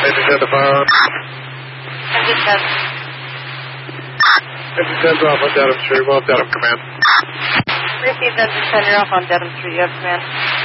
Engine 10 to fire on. Engine 10. Engine 10's off on Dedham Street. Well, Dedham command. Received Engine 10, you're off on Dedham Street, you have command.